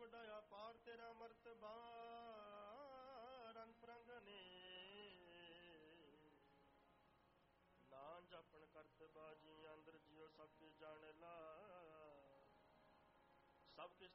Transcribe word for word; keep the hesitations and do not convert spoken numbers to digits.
ਵਡਾਇਆ ਪਾਰ ਤੇਰਾ ਮਰਤਬਾ ਰੰਗ ਪ੍ਰੰਗਨੇ ਨਾ ਜਪਣ ਕਰਤਬਾ ਜੀ ਅੰਦਰ ਜਿਉ ਸਭ ਕੇ ਜਾਣ ਲਾ ਸਭ ਕਿਸ